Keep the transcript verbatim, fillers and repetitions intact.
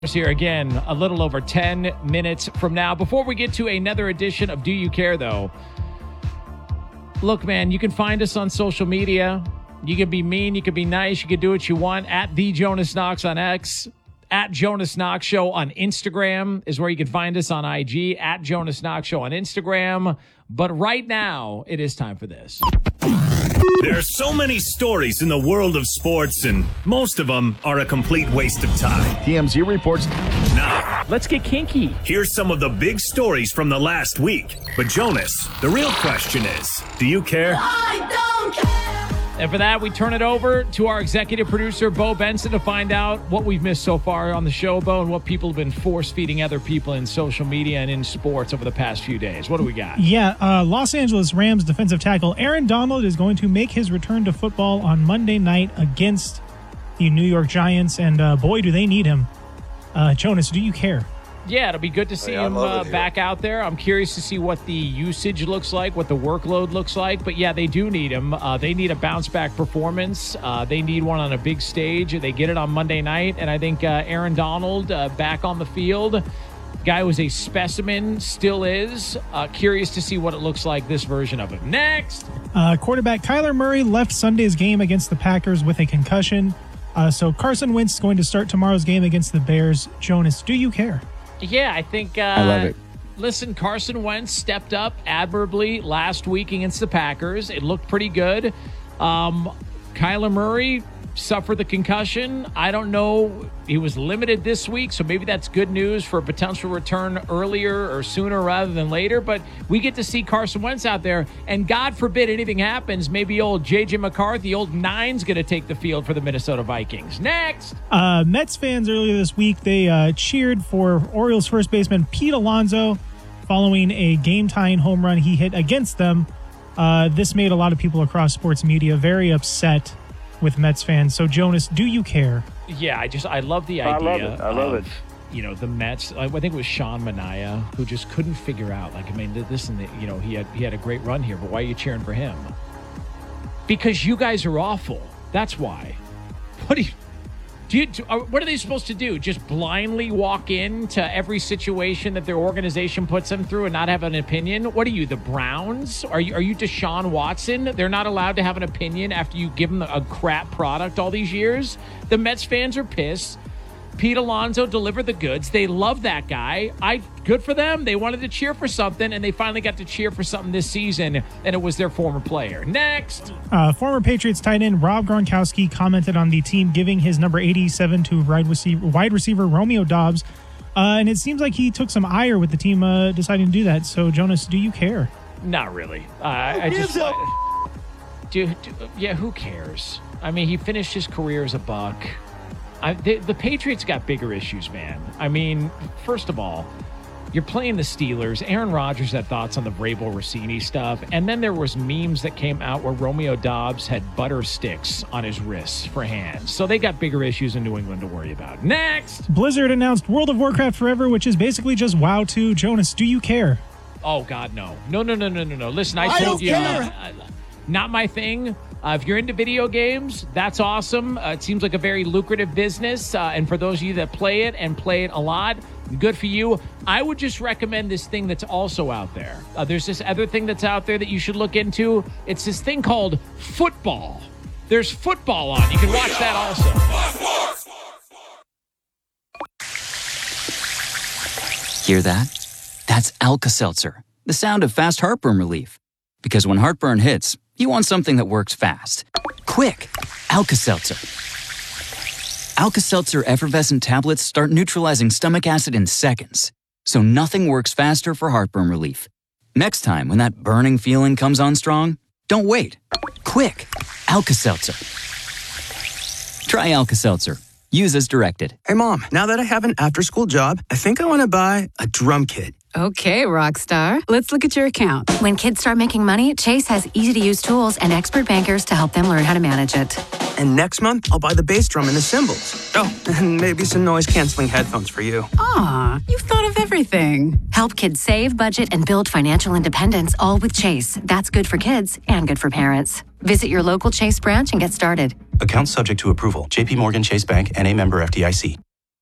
Here again, a little over ten minutes from now. Before we get to another edition of Do You Care, though, look, man, you can find us on social media. You can be mean, you can be nice, you can do what you want. At The Jonas Knox on X, at Jonas Knox Show on Instagram is where you can find us on I G, at Jonas Knox Show on Instagram. But right now, it is time for this. There are so many stories in the world of sports, and most of them are a complete waste of time. T M Z reports. Now, let's get kinky. Here's some of the big stories from the last week. But Jonas, the real question is, do you care? I don't care. And for that, we turn it over to our executive producer, Bo Benson, to find out what we've missed so far on the show, Bo, and what people have been force-feeding other people in social media and in sports over the past few days. What do we got? Yeah, uh, Los Angeles Rams defensive tackle Aaron Donald is going to make his return to football on Monday night against the New York Giants, and uh, boy, do they need him. Uh, Jonas, do you care? Yeah, it'll be good to see yeah, him uh, back out there. I'm curious to see what the usage looks like, what the workload looks like. But, yeah, they do need him. Uh, they need a bounce-back performance. Uh, they need one on a big stage. They get it on Monday night. And I think uh, Aaron Donald uh, back on the field, guy was a specimen, still is. Uh, curious to see what it looks like, this version of him. Next! Uh, quarterback Kyler Murray left Sunday's game against the Packers with a concussion. Uh, so Carson Wentz is going to start tomorrow's game against the Bears. Jonas, do you care? Yeah, I think... Uh, I love it. Listen, Carson Wentz stepped up admirably last week against the Packers. It looked pretty good. Um, Kyler Murray suffered the concussion. I don't know. He was limited this week, so maybe that's good news for a potential return earlier or sooner rather than later. But we get to see Carson Wentz out there, and God forbid anything happens, maybe old J J McCarthy, old Nine's going to take the field for the Minnesota Vikings. Next! Uh, Mets fans earlier this week, they uh, cheered for Orioles first baseman Pete Alonso following a game-tying home run he hit against them. Uh, this made a lot of people across sports media very upset with Mets fans. So, Jonas, do you care? Yeah, I just, I love the idea. I love it. I love of, it. You know, the Mets, I think it was Sean Manaea who just couldn't figure out, like, I mean, this and, the, you know, he had he had a great run here, but why are you cheering for him? Because you guys are awful. That's why. What do you, do you, do, what are they supposed to do? Just blindly walk into every situation that their organization puts them through and not have an opinion? What are you, the Browns? Are you, are you Deshaun Watson? They're not allowed to have an opinion after you give them a crap product all these years? The Mets fans are pissed. Pete Alonso delivered the goods. They love that guy. I good for them. They wanted to cheer for something, and they finally got to cheer for something this season, and it was their former player. Next. Uh, former Patriots tight end Rob Gronkowski commented on the team giving his number eighty-seven to wide receiver, wide receiver Romeo Doubs, uh, and it seems like he took some ire with the team uh, deciding to do that. So, Jonas, do you care? Not really. Uh, I just... I, do, do, yeah, who cares? I mean, he finished his career as a Buck. I, the, the Patriots got bigger issues, man. I mean, first of all, you're playing the Steelers. Aaron Rodgers had thoughts on the Vrabel Rossini stuff. And then there was memes that came out where Romeo Doubs had butter sticks on his wrists for hands. So they got bigger issues in New England to worry about. Next! Blizzard announced World of Warcraft Forever, which is basically just WoW two. Jonas, do you care? Oh, God, no. No, no, no, no, no, no. Listen, I, I told don't you. care. Uh, not my thing. Uh, if you're into video games, that's awesome. Uh, it seems like a very lucrative business. Uh, and for those of you that play it and play it a lot, good for you. I would just recommend this thing that's also out there. Uh, there's this other thing that's out there that you should look into. It's this thing called football. There's football on. You can watch that also. Hear that? That's Alka-Seltzer, the sound of fast heartburn relief. Because when heartburn hits, you want something that works fast. Quick, Alka-Seltzer. Alka-Seltzer effervescent tablets start neutralizing stomach acid in seconds, so nothing works faster for heartburn relief. Next time when that burning feeling comes on strong, don't wait. Quick, Alka-Seltzer. Try Alka-Seltzer. Use as directed. Hey, Mom, now that I have an after-school job, I think I want to buy a drum kit. Okay, rock star. Let's look at your account. When kids start making money, Chase has easy-to-use tools and expert bankers to help them learn how to manage it. And next month, I'll buy the bass drum and the cymbals. Oh, and maybe some noise-canceling headphones for you. Aw, you've thought of everything. Help kids save, budget, and build financial independence, all with Chase. That's good for kids and good for parents. Visit your local Chase branch and get started. Account subject to approval. J P Morgan Chase Bank, N A member F D I C.